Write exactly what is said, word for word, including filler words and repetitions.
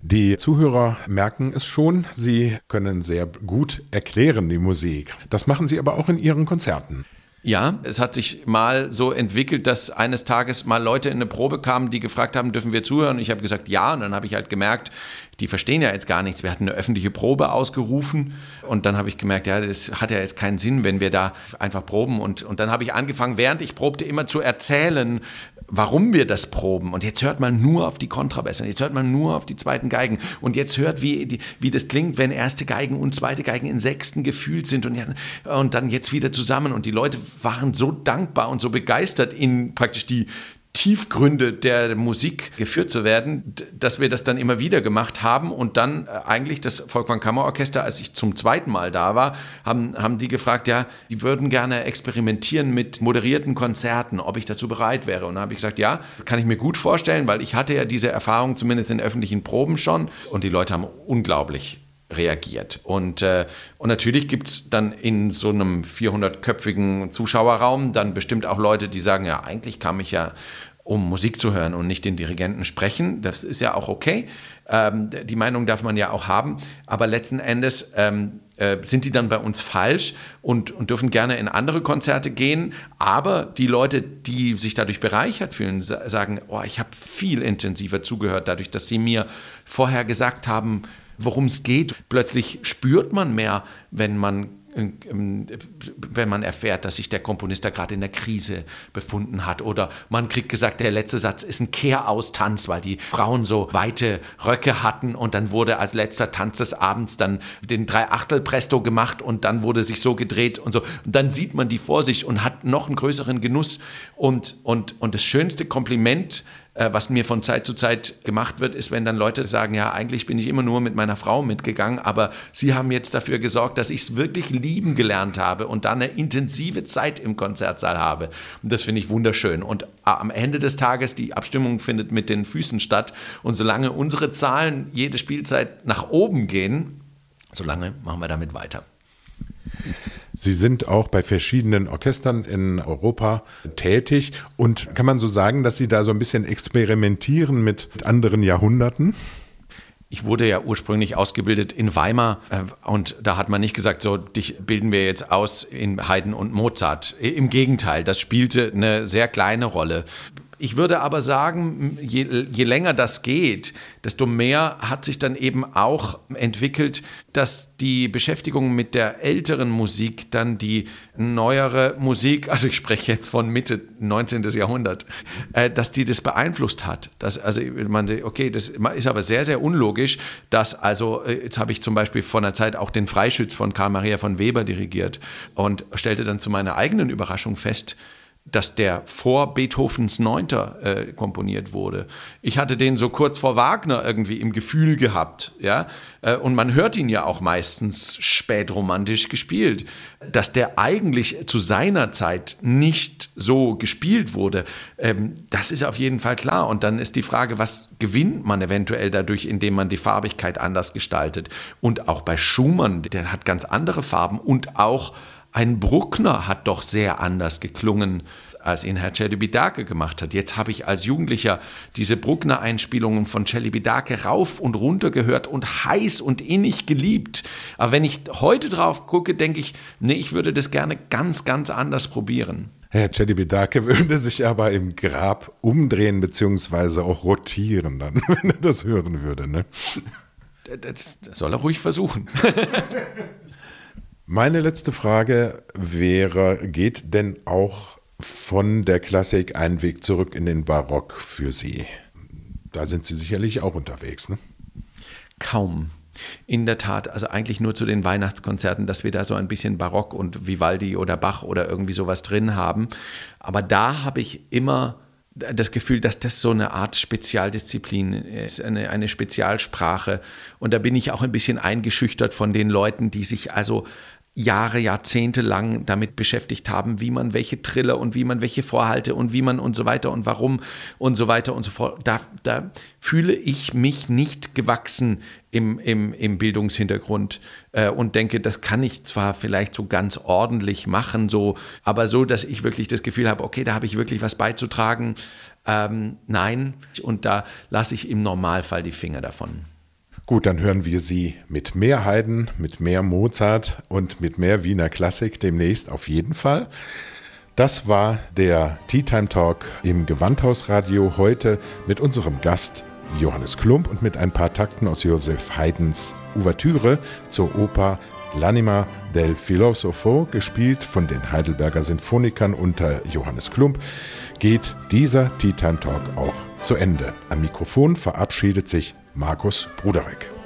Die Zuhörer merken es schon, Sie können sehr gut erklären die Musik. Das machen Sie aber auch in Ihren Konzerten. Ja, es hat sich mal so entwickelt, dass eines Tages mal Leute in eine Probe kamen, die gefragt haben, dürfen wir zuhören? Und ich habe gesagt, ja. Und dann habe ich halt gemerkt, die verstehen ja jetzt gar nichts. Wir hatten eine öffentliche Probe ausgerufen und dann habe ich gemerkt, ja, das hat ja jetzt keinen Sinn, wenn wir da einfach proben. Und, und dann habe ich angefangen, während ich probte, immer zu erzählen, warum wir das proben. Und jetzt hört man nur auf die Kontrabässe, jetzt hört man nur auf die zweiten Geigen. Und jetzt hört, wie, die, wie das klingt, wenn erste Geigen und zweite Geigen in Sechsten gefühlt sind und, und dann jetzt wieder zusammen. Und die Leute waren so dankbar und so begeistert, in praktisch die Tiefgründe der Musik geführt zu werden, dass wir das dann immer wieder gemacht haben und dann eigentlich das Folkwang Kammerorchester, als ich zum zweiten Mal da war, haben, haben die gefragt, ja, die würden gerne experimentieren mit moderierten Konzerten, ob ich dazu bereit wäre. Und dann habe ich gesagt, ja, kann ich mir gut vorstellen, weil ich hatte ja diese Erfahrung zumindest in öffentlichen Proben schon und die Leute haben unglaublich reagiert. Und, äh, und natürlich gibt es dann in so einem vierhundertköpfigen Zuschauerraum dann bestimmt auch Leute, die sagen, ja, eigentlich kam ich ja, um Musik zu hören und nicht den Dirigenten sprechen. Das ist ja auch okay. Ähm, die Meinung darf man ja auch haben. Aber letzten Endes ähm, äh, sind die dann bei uns falsch und, und dürfen gerne in andere Konzerte gehen. Aber die Leute, die sich dadurch bereichert fühlen, sagen, oh, ich habe viel intensiver zugehört, dadurch, dass sie mir vorher gesagt haben, worum es geht. Plötzlich spürt man mehr, wenn man, wenn man erfährt, dass sich der Komponist da gerade in der Krise befunden hat. Oder man kriegt gesagt, der letzte Satz ist ein Kehraustanz, weil die Frauen so weite Röcke hatten und dann wurde als letzter Tanz des Abends dann den Dreiachtel-Presto gemacht und dann wurde sich so gedreht und so. Und dann sieht man die vor sich und hat noch einen größeren Genuss. Und, und, und das schönste Kompliment, was mir von Zeit zu Zeit gemacht wird, ist, wenn dann Leute sagen, ja, eigentlich bin ich immer nur mit meiner Frau mitgegangen, aber sie haben jetzt dafür gesorgt, dass ich es wirklich lieben gelernt habe und dann eine intensive Zeit im Konzertsaal habe. Und das finde ich wunderschön. Und am Ende des Tages, die Abstimmung findet mit den Füßen statt. Und solange unsere Zahlen jede Spielzeit nach oben gehen, solange machen wir damit weiter. Sie sind auch bei verschiedenen Orchestern in Europa tätig und kann man so sagen, dass Sie da so ein bisschen experimentieren mit anderen Jahrhunderten? Ich wurde ja ursprünglich ausgebildet in Weimar äh, und da hat man nicht gesagt, so, dich bilden wir jetzt aus in Haydn und Mozart. Im Gegenteil, das spielte eine sehr kleine Rolle. Ich würde aber sagen, je, je länger das geht, desto mehr hat sich dann eben auch entwickelt, dass die Beschäftigung mit der älteren Musik dann die neuere Musik, also ich spreche jetzt von Mitte neunzehnten. Jahrhundert, äh, dass die das beeinflusst hat. Das, also man, okay, das ist aber sehr, sehr unlogisch, dass also, jetzt habe ich zum Beispiel vor einer Zeit auch den Freischütz von Karl Maria von Weber dirigiert und stellte dann zu meiner eigenen Überraschung fest, dass der vor Beethovens Neunter äh, komponiert wurde. Ich hatte den so kurz vor Wagner irgendwie im Gefühl gehabt, ja, äh, und man hört ihn ja auch meistens spätromantisch gespielt. Dass der eigentlich zu seiner Zeit nicht so gespielt wurde, ähm, das ist auf jeden Fall klar. Und dann ist die Frage, was gewinnt man eventuell dadurch, indem man die Farbigkeit anders gestaltet? Und auch bei Schumann, der hat ganz andere Farben und auch ein Bruckner hat doch sehr anders geklungen, als ihn Herr Celibidache gemacht hat. Jetzt habe ich als Jugendlicher diese Bruckner-Einspielungen von Celibidache rauf und runter gehört und heiß und innig geliebt. Aber wenn ich heute drauf gucke, denke ich, nee, ich würde das gerne ganz, ganz anders probieren. Herr Celibidache würde sich aber im Grab umdrehen bzw. auch rotieren dann, wenn er das hören würde, ne? Das, das soll er ruhig versuchen. Meine letzte Frage wäre, geht denn auch von der Klassik ein Weg zurück in den Barock für Sie? Da sind Sie sicherlich auch unterwegs, ne? Kaum. In der Tat, also eigentlich nur zu den Weihnachtskonzerten, dass wir da so ein bisschen Barock und Vivaldi oder Bach oder irgendwie sowas drin haben. Aber da habe ich immer das Gefühl, dass das so eine Art Spezialdisziplin ist, eine, eine Spezialsprache. Und da bin ich auch ein bisschen eingeschüchtert von den Leuten, die sich also Jahre, Jahrzehnte lang damit beschäftigt haben, wie man welche Triller und wie man welche Vorhalte und wie man und so weiter und warum und so weiter und so fort. Da, da fühle ich mich nicht gewachsen im, im, im Bildungshintergrund äh, und denke, das kann ich zwar vielleicht so ganz ordentlich machen, so, aber so, dass ich wirklich das Gefühl habe, okay, da habe ich wirklich was beizutragen. Ähm, nein, und da lasse ich im Normalfall die Finger davon. Gut, dann hören wir Sie mit mehr Haydn, mit mehr Mozart und mit mehr Wiener Klassik demnächst auf jeden Fall. Das war der Tea Time Talk im Gewandhausradio heute mit unserem Gast Johannes Klump und mit ein paar Takten aus Joseph Haydns Ouvertüre zur Oper L'Anima del Filosofo, gespielt von den Heidelberger Sinfonikern unter Johannes Klump, geht dieser Tea Time Talk auch zu Ende. Am Mikrofon verabschiedet sich Markus Bruderek.